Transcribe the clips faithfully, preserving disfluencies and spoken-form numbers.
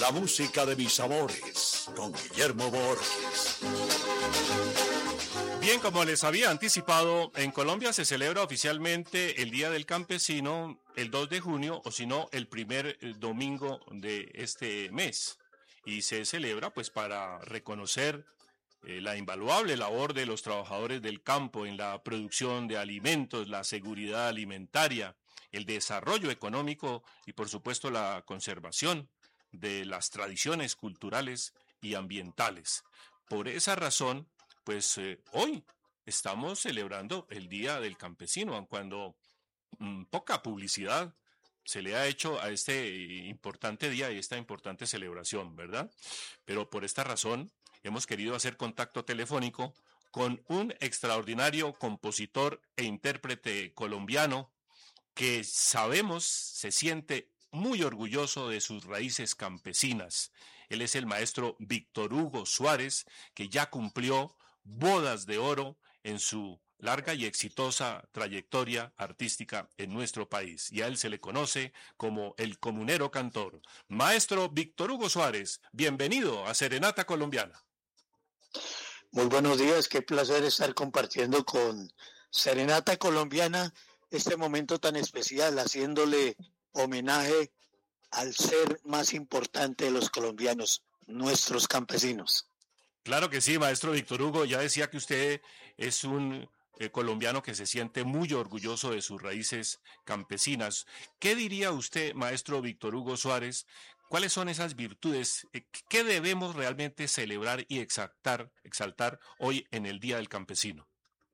La música de mis amores, con Guillermo Borges. Bien, como les había anticipado, en Colombia se celebra oficialmente el Día del Campesino el dos de junio, o si no, el primer domingo de este mes. Y se celebra pues para reconocer eh, la invaluable labor de los trabajadores del campo en la producción de alimentos, la seguridad alimentaria, el desarrollo económico y por supuesto la conservación de las tradiciones culturales y ambientales. Por esa razón, pues eh, hoy estamos celebrando el Día del Campesino, aun cuando mmm, poca publicidad se le ha hecho a este importante día y esta importante celebración, ¿verdad? Pero por esta razón hemos querido hacer contacto telefónico con un extraordinario compositor e intérprete colombiano que sabemos se siente muy orgulloso de sus raíces campesinas. Él es el maestro Víctor Hugo Suárez, que ya cumplió bodas de oro en su larga y exitosa trayectoria artística en nuestro país. Y a él se le conoce como el comunero cantor. Maestro Víctor Hugo Suárez, bienvenido a Serenata Colombiana. Muy buenos días, qué placer estar compartiendo con Serenata Colombiana este momento tan especial, haciéndole homenaje al ser más importante de los colombianos, nuestros campesinos. Claro que sí, maestro Víctor Hugo, ya decía que usted es un eh, colombiano que se siente muy orgulloso de sus raíces campesinas. ¿Qué diría usted, maestro Víctor Hugo Suárez? ¿Cuáles son esas virtudes eh, que debemos realmente celebrar y exaltar, exaltar hoy en el Día del Campesino?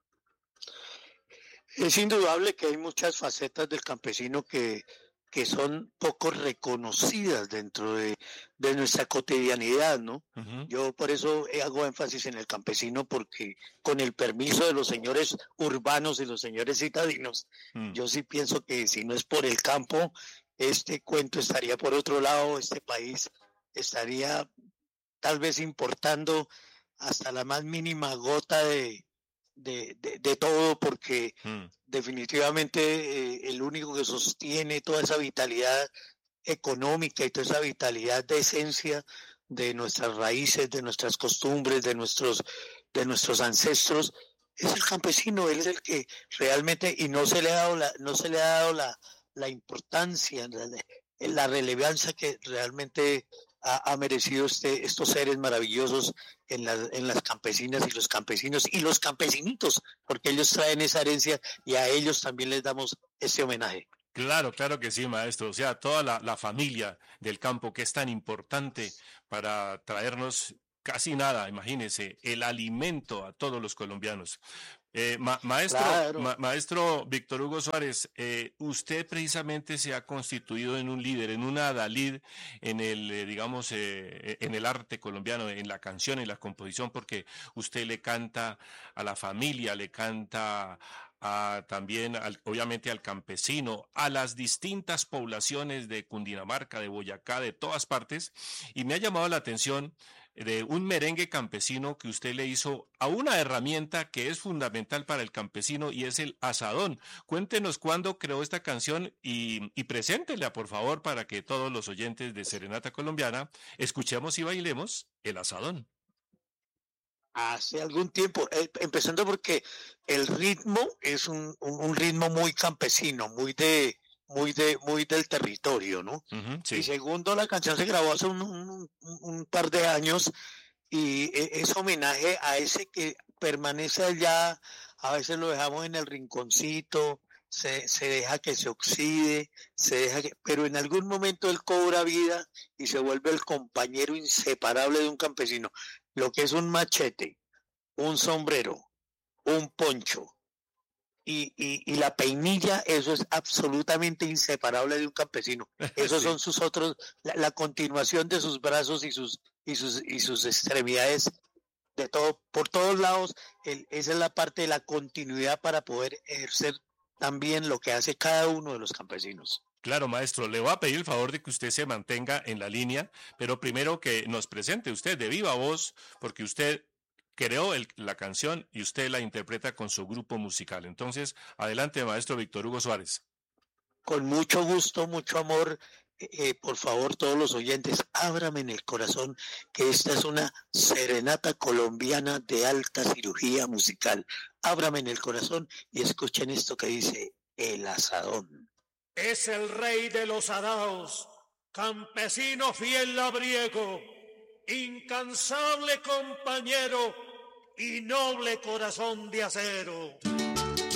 Es indudable que hay muchas facetas del campesino que, que son poco reconocidas dentro de, de nuestra cotidianidad, ¿no? Uh-huh. Yo por eso hago énfasis en el campesino, porque con el permiso de los señores urbanos y los señores citadinos, uh-huh. yo sí pienso que si no es por el campo, este cuento estaría por otro lado, este país estaría tal vez importando hasta la más mínima gota de De, de, de todo, porque mm. definitivamente eh, el único que sostiene toda esa vitalidad económica y toda esa vitalidad de esencia de nuestras raíces, de nuestras costumbres, de nuestros, de nuestros ancestros, es el campesino. Él es el que realmente, y no se le ha dado la, no se le ha dado la, la importancia, la, la relevancia que realmente ha, ha merecido este, estos seres maravillosos en, la, en las campesinas y los campesinos y los campesinitos, porque ellos traen esa herencia y a ellos también les damos este homenaje. Claro, claro que sí, maestro. O sea, toda la, la familia del campo que es tan importante para traernos casi nada, imagínese, el alimento a todos los colombianos. Eh, ma maestro, claro. ma maestro Víctor Hugo Suárez, eh, usted precisamente se ha constituido en un líder, en una adalid en el, eh, digamos, eh, en el arte colombiano, en la canción, en la composición, porque usted le canta a la familia, le canta a, también, al, obviamente, al campesino, a las distintas poblaciones de Cundinamarca, de Boyacá, de todas partes, y me ha llamado la atención de un merengue campesino que usted le hizo a una herramienta que es fundamental para el campesino y es el asadón. Cuéntenos cuándo creó esta canción y, y preséntela, por favor, para que todos los oyentes de Serenata Colombiana escuchemos y bailemos el asadón. Hace algún tiempo, eh, empezando porque el ritmo es un, un, un ritmo muy campesino, muy de... muy de muy del territorio, ¿no? Uh-huh, sí. Y segundo, la canción se grabó hace un, un, un par de años y es homenaje a ese que permanece allá, a veces lo dejamos en el rinconcito, se, se deja que se oxide, se deja que, pero en algún momento él cobra vida y se vuelve el compañero inseparable de un campesino, lo que es un machete, un sombrero, un poncho, Y, y, y la peinilla, eso es absolutamente inseparable de un campesino. Esos sí. son sus otros, la, la continuación de sus brazos y sus y sus y sus extremidades, de todo, por todos lados. El, esa es la parte de la continuidad para poder ejercer también lo que hace cada uno de los campesinos. Claro, maestro, le voy a pedir el favor de que usted se mantenga en la línea, pero primero que nos presente usted de viva voz, porque usted creó el, la canción y usted la interpreta con su grupo musical. Entonces, adelante, maestro Víctor Hugo Suárez. Con mucho gusto, mucho amor, eh, por favor, todos los oyentes, ábrame en el corazón que esta es una serenata colombiana de alta cirugía musical. Ábrame en el corazón y escuchen esto que dice El Asadón. Es el rey de los araos, campesino fiel labriego, incansable compañero y noble corazón de acero.